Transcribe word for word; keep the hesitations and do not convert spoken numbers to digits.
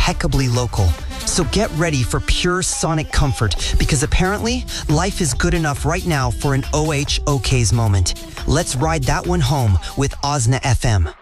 impeccably local. So get ready for pure sonic comfort, because apparently, life is good enough right now for an O H O Ks moment. Let's ride that one home with Osna F M.